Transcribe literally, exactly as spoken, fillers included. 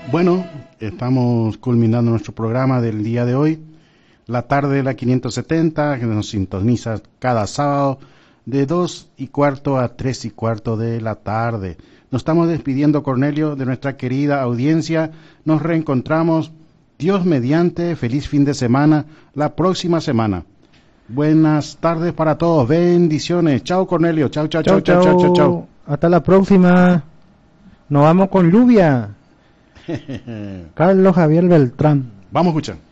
Bueno, estamos culminando nuestro programa del día de hoy. La tarde de la quinientos setenta, que nos sintoniza cada sábado de dos y cuarto a tres y cuarto de la tarde. Nos estamos despidiendo, Cornelio, de nuestra querida audiencia. Nos reencontramos, Dios mediante, feliz fin de semana, la próxima semana. Buenas tardes para todos, bendiciones. Chao, Cornelio. Chao, chao, chao, chao, chao, chao, chao. Hasta la próxima. Nos vamos con lluvia. Carlos Javier Beltrán. Vamos a escuchar.